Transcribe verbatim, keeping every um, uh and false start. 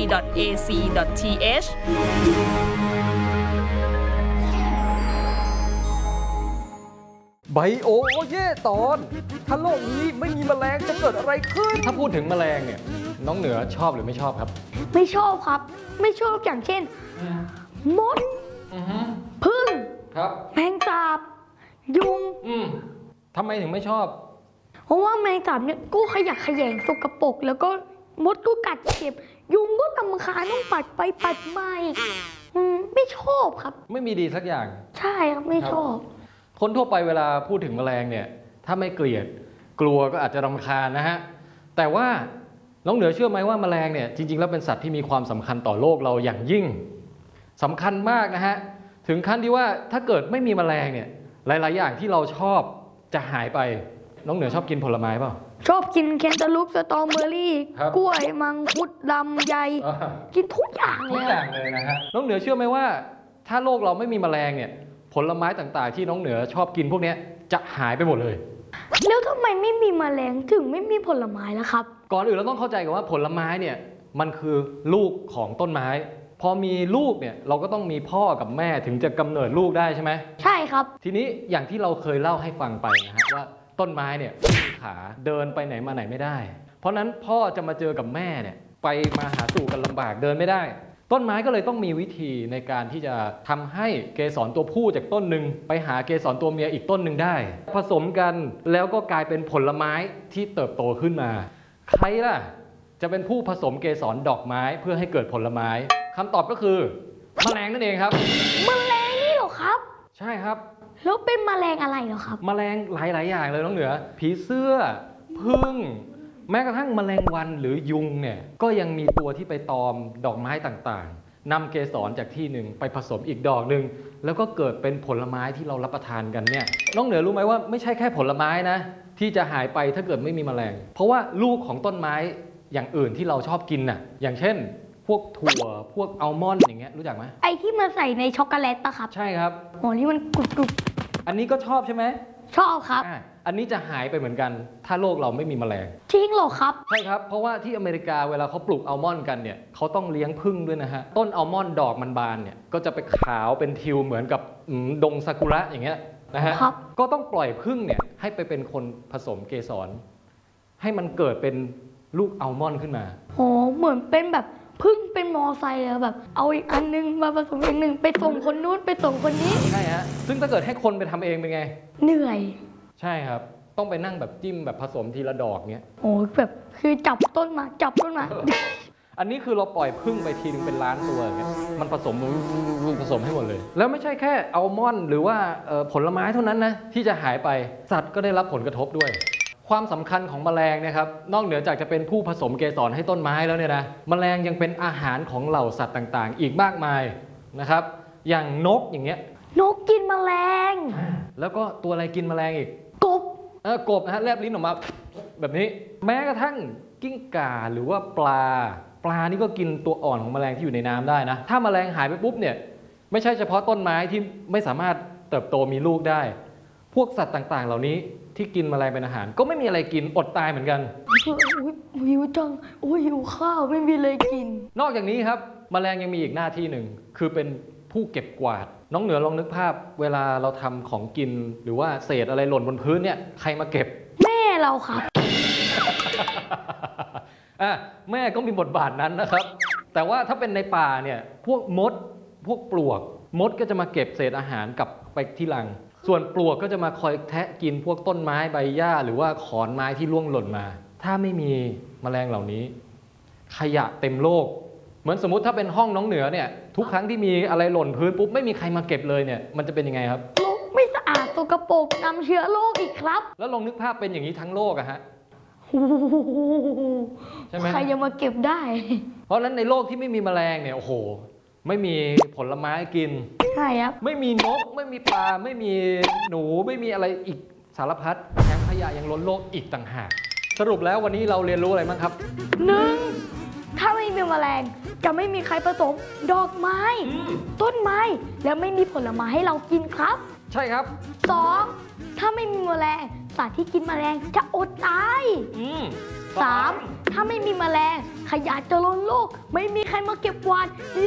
ดอท เอ ซี ดอท ที เอชไบโอเย่ตอนถ้าโลกนี้ไม่มีแมลงจะเกิดอะไรขึ้นถ้าพูดถึงแมลงเนี่ยน้องเหนือชอบหรือไม่ชอบครับไม่ชอบครับไม่ชอบอย่างเช่นมดผึ้งครับแมงสาบยุงอืมทำไมถึงไม่ชอบเพราะว่าแมงสาบเนี่ยก็ขยักขยงสกปรกแล้วก็มดก็กัดเจ็บยุงก็รำคาญต้องปัดไปปัดมาอีกไม่ชอบครับไม่มีดีสักอย่างใช่ครับไม่ชอบคนทั่วไปเวลาพูดถึงแมลงเนี่ยถ้าไม่เกลียดกลัวก็อาจจะรำคาญนะฮะแต่ว่าน้องเหนือเชื่อไหมว่าแมลงเนี่ยจริงๆแล้วเป็นสัตว์ที่มีความสำคัญต่อโลกเราอย่างยิ่งสำคัญมากนะฮะถึงขั้นที่ว่าถ้าเกิดไม่มีแมลงเนี่ยหลายๆอย่างที่เราชอบจะหายไปน้องเหนือชอบกินผลไม้เปล่าชอบกินแคนตาลูปสตรอเบอรี่กล้วยมังคุดลำไยกินทุกอย่างเลยทุกอย่างเลยนะฮะน้องเหนือเชื่อไหมว่าถ้าโลกเราไม่มีแมลงเนี่ยผลไม้ต่างๆที่น้องเหนือชอบกินพวกนี้จะหายไปหมดเลยแล้วทำไมไม่มีแมลงถึงไม่มีผลไม้ล่ะครับก่อนอื่นเราต้องเข้าใจกันว่าผลไม้เนี่ยมันคือลูกของต้นไม้พอมีลูกเนี่ยเราก็ต้องมีพ่อกับแม่ถึงจะกำเนิดลูกได้ใช่ไหมใช่ครับทีนี้อย่างที่เราเคยเล่าให้ฟังไปนะฮะว่าต้นไม้เนี่ยไม่มีขาเดินไปไหนมาไหนไม่ได้เพราะนั้นพ่อจะมาเจอกับแม่เนี่ยไปมาหาสู่กันลำบากเดินไม่ได้ต้นไม้ก็เลยต้องมีวิธีในการที่จะทำให้เกสรตัวผู้จากต้นหนึ่งไปหาเกสรตัวเมียอีกต้นหนึ่งได้ผสมกันแล้วก็กลายเป็นผลไม้ที่เติบโตขึ้นมาใครล่ะจะเป็นผู้ผสมเกสรดอกไม้เพื่อให้เกิดผลไม้คำตอบก็คือแมลงนั่นเองครับแมลงนี่เหรอครับใช่ครับแล้วเป็นแมลงอะไรเหรอครับแมลงหลายๆอย่างเลยน้องเหนือผีเสื้อผึ้งแม้กระทั่งแมลงวันหรือยุงเนี่ยก็ยังมีตัวที่ไปตอมดอกไม้ต่างๆนำเกสรจากที่หนึ่งไปผสมอีกดอกหนึ่งแล้วก็เกิดเป็นผลไม้ที่เรารับประทานกันเนี่ยน้องเหนือรู้ไหมว่าไม่ใช่แค่ผลไม้นะที่จะหายไปถ้าเกิดไม่มีแมลงเพราะว่าลูกของต้นไม้อย่างอื่นที่เราชอบกินน่ะอย่างเช่นพวกถั่วพวกอัลมอนด์อย่างเงี้ยรู้จักไหมไอที่มาใส่ในช็อกโกแลตปะครับใช่ครับโอ้นี่มันกรุบๆอันนี้ก็ชอบใช่ไหมชอบครับอันนี้จะหายไปเหมือนกันถ้าโลกเราไม่มีแมลงจริงเหรอครับใช่ครับเพราะว่าที่อเมริกาเวลาเขาปลูกอัลมอนด์กันเนี่ยเขาต้องเลี้ยงผึ้งด้วยนะฮะต้นอัลมอนด์ดอกมันบานเนี่ยก็จะไปขาวเป็นทิวเหมือนกับดงซากุระอย่างเงี้ยนะฮะก็ต้องปล่อยผึ้งเนี่ยให้ไปเป็นคนผสมเกสรให้มันเกิดเป็นลูกอัลมอนด์ขึ้นมาโอ้เหมือนเป็นแบบพึ่งเป็นมอไซค์เลยแบบเอาอีกอันนึงมาผสมอีกหนึ่งไปส่งคนนู้นไปส่งคนนี้ใช่ฮะซึ่งถ้าเกิดให้คนไปทำเองเป็นไงเหนื่อยใช่ครับต้องไปนั่งแบบจิ้มแบบผสมทีละดอกเนี้ยโอ้แบบคือจับต้นมาจับต้นมาอันนี้คือเราปล่อยพึ่งไปทีนึงเป็นล้านตัวอย่างเงี้ยมันผสมผสมให้หมดเลยแล้วไม่ใช่แค่อัลมอนด์หรือว่าผลไม้เท่านั้นนะที่จะหายไปสัตว์ก็ได้รับผลกระทบด้วยความสำคัญของแมลงนะครับนอกเหนือจากจะเป็นผู้ผสมเกสรให้ต้นไม้แล้วเนี่ยนะแมลงยังเป็นอาหารของเหล่าสัตว์ต่างๆอีกมากมายนะครับอย่างนกอย่างเงี้ยนกกินแมลงแล้วก็ตัวอะไรกินแมลงอีกกบเออกบนะฮะแลบลิ้นออกมาแบบนี้แม้กระทั่งกิ้งก่าหรือว่าปลาปลานี่ก็กินตัวอ่อนของแมลงที่อยู่ในน้ำได้นะถ้าแมลงหายไปปุ๊บเนี่ยไม่ใช่เฉพาะต้นไม้ที่ไม่สามารถเติบโตมีลูกได้พวกสัตว์ต่างๆเหล่านี้ที่กินแมลงเป็นอาหารก็ไม่มีอะไรกินอดตายเหมือนกันหิวจังโอ้ยหิวข้าวไม่มีอะไรกินนอกจากนี้ครับแมลงยังมีอีกหน้าที่หนึ่งคือเป็นผู้เก็บกวาดน้องเหนือลองนึกภาพเวลาเราทำของกินหรือว่าเศษอะไรหล่นบนพื้นเนี่ยใครมาเก็บแม่เราครับอ่ะแม่ก็มีบทบาทนั้นนะครับแต่ว่าถ้าเป็นในป่าเนี่ยพวกมดพวกปลวกมดก็จะมาเก็บเศษอาหารกลับไปที่รังส่วนปลวกก็จะมาคอยแทะกินพวกต้นไม้ใบหญ้าหรือว่าขอนไม้ที่ร่วงหล่นมาถ้าไม่มีแมลงเหล่านี้ขยะเต็มโลกเหมือนสมมุติถ้าเป็นห้องน้องเหนือเนี่ยทุกครั้งที่มีอะไรหล่นพื้นปุ๊บไม่มีใครมาเก็บเลยเนี่ยมันจะเป็นยังไงครับโลกไม่สะอาดสกปรกนำเชื้อโรคอีกครับแล้วลองนึกภาพเป็นอย่างนี้ทั้งโลกอะฮะใช่ไหมใครจะมาเก็บได้เพราะฉะนั้นในโลกที่ไม่มีแมลงเนี่ยโอ้โหไม่มีผลไม้กินใช่ครับไม่มีนกไม่มีปลาไม่มีหนูไม่มีอะไรอีกสารพัดแถมขยะยังล้นโลกอีกต่างหากสรุปแล้ววันนี้เราเรียนรู้อะไรบ้างครับหนึ่งถ้าไม่มีแมลงจะไม่มีใครผสมดอกไม้ต้นไม้แล้วไม่มีผลไม้ให้เรากินครับใช่ครับสองถ้าไม่มีแมลงสัตว์ที่กินแมลงจะอดตายสามถ้าไม่มีแมลงขยะจะล้นโลกไม่มีใครมาเก็บกวาดมี